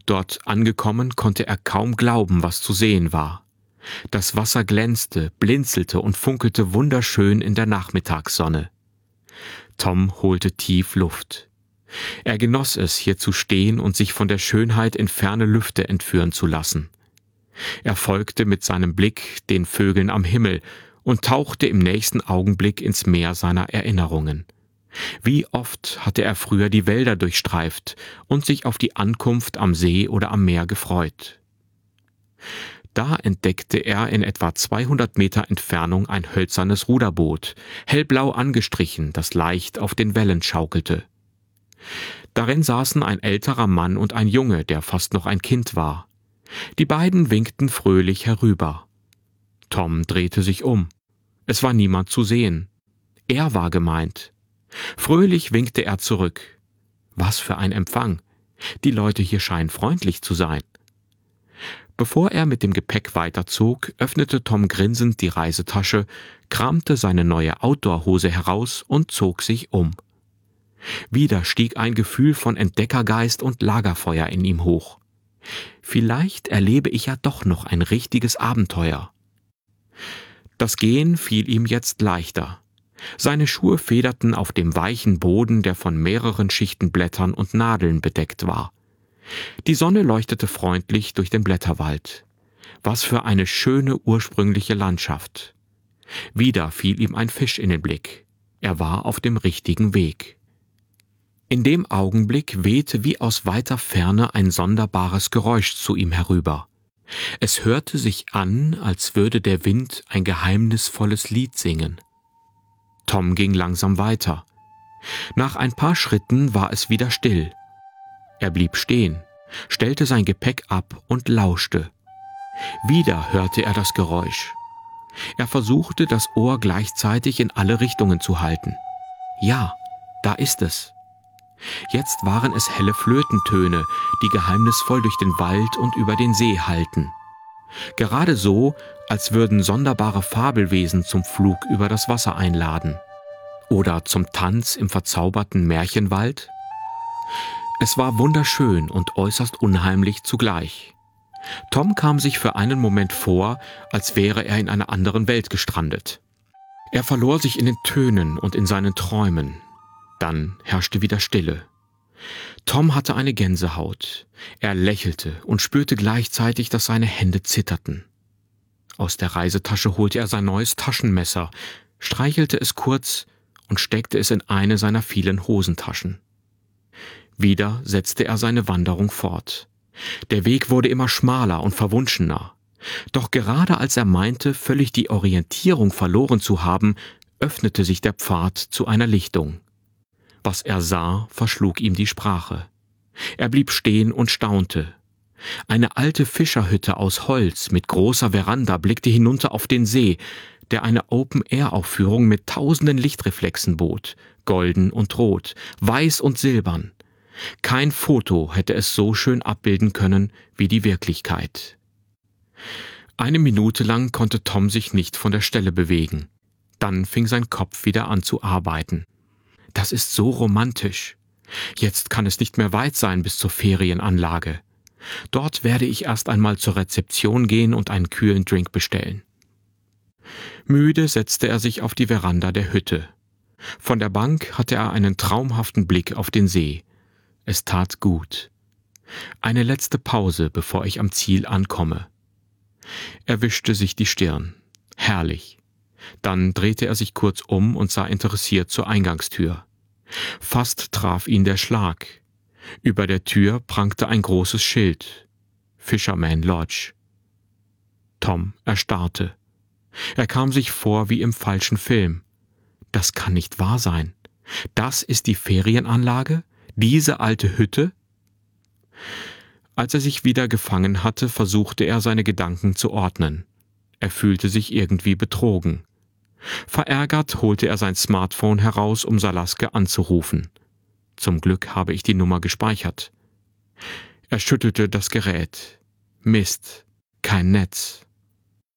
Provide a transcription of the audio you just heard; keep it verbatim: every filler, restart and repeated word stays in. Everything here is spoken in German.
Dort angekommen, konnte er kaum glauben, was zu sehen war. Das Wasser glänzte, blinzelte und funkelte wunderschön in der Nachmittagssonne. Tom holte tief Luft. Er genoss es, hier zu stehen und sich von der Schönheit in ferne Lüfte entführen zu lassen. Er folgte mit seinem Blick den Vögeln am Himmel und tauchte im nächsten Augenblick ins Meer seiner Erinnerungen. Wie oft hatte er früher die Wälder durchstreift und sich auf die Ankunft am See oder am Meer gefreut. Da entdeckte er in etwa zweihundert Meter Entfernung ein hölzernes Ruderboot, hellblau angestrichen, das leicht auf den Wellen schaukelte. Darin saßen ein älterer Mann und ein Junge, der fast noch ein Kind war. Die beiden winkten fröhlich herüber. Tom drehte sich um. Es war niemand zu sehen. Er war gemeint. Fröhlich winkte er zurück. Was für ein Empfang! Die Leute hier scheinen freundlich zu sein. Bevor er mit dem Gepäck weiterzog, öffnete Tom grinsend die Reisetasche, kramte seine neue Outdoor-Hose heraus und zog sich um. Wieder stieg ein Gefühl von Entdeckergeist und Lagerfeuer in ihm hoch. Vielleicht erlebe ich ja doch noch ein richtiges Abenteuer. Das Gehen fiel ihm jetzt leichter. Seine Schuhe federten auf dem weichen Boden, der von mehreren Schichten Blättern und Nadeln bedeckt war. Die Sonne leuchtete freundlich durch den Blätterwald. Was für eine schöne ursprüngliche Landschaft. Wieder fiel ihm ein Fisch in den Blick. Er war auf dem richtigen Weg. In dem Augenblick wehte wie aus weiter Ferne ein sonderbares Geräusch zu ihm herüber. Es hörte sich an, als würde der Wind ein geheimnisvolles Lied singen. Tom ging langsam weiter. Nach ein paar Schritten war es wieder still. Er blieb stehen, stellte sein Gepäck ab und lauschte. Wieder hörte er das Geräusch. Er versuchte, das Ohr gleichzeitig in alle Richtungen zu halten. Ja, da ist es. Jetzt waren es helle Flötentöne, die geheimnisvoll durch den Wald und über den See hallten. Gerade so, als würden sonderbare Fabelwesen zum Flug über das Wasser einladen. Oder zum Tanz im verzauberten Märchenwald. Es war wunderschön und äußerst unheimlich zugleich. Tom kam sich für einen Moment vor, als wäre er in einer anderen Welt gestrandet. Er verlor sich in den Tönen und in seinen Träumen. Dann herrschte wieder Stille. Tom hatte eine Gänsehaut. Er lächelte und spürte gleichzeitig, dass seine Hände zitterten. Aus der Reisetasche holte er sein neues Taschenmesser, streichelte es kurz und steckte es in eine seiner vielen Hosentaschen. Wieder setzte er seine Wanderung fort. Der Weg wurde immer schmaler und verwunschener. Doch gerade als er meinte, völlig die Orientierung verloren zu haben, öffnete sich der Pfad zu einer Lichtung. Was er sah, verschlug ihm die Sprache. Er blieb stehen und staunte. Eine alte Fischerhütte aus Holz mit großer Veranda blickte hinunter auf den See, der eine Open-Air-Aufführung mit tausenden Lichtreflexen bot, golden und rot, weiß und silbern. Kein Foto hätte es so schön abbilden können wie die Wirklichkeit. Eine Minute lang konnte Tom sich nicht von der Stelle bewegen. Dann fing sein Kopf wieder an zu arbeiten. Das ist so romantisch. Jetzt kann es nicht mehr weit sein bis zur Ferienanlage. Dort werde ich erst einmal zur Rezeption gehen und einen kühlen Drink bestellen. Müde setzte er sich auf die Veranda der Hütte. Von der Bank hatte er einen traumhaften Blick auf den See. Es tat gut. Eine letzte Pause, bevor ich am Ziel ankomme. Er wischte sich die Stirn. Herrlich. Dann drehte er sich kurz um und sah interessiert zur Eingangstür. Fast traf ihn der Schlag. Über der Tür prangte ein großes Schild. Fisherman Lodge. Tom erstarrte. Er kam sich vor wie im falschen Film. Das kann nicht wahr sein. Das ist die Ferienanlage? Diese alte Hütte? Als er sich wieder gefangen hatte, versuchte er, seine Gedanken zu ordnen. Er fühlte sich irgendwie betrogen. Verärgert holte er sein Smartphone heraus, um Salaske anzurufen. Zum Glück habe ich die Nummer gespeichert. Er schüttelte das Gerät. Mist, kein Netz.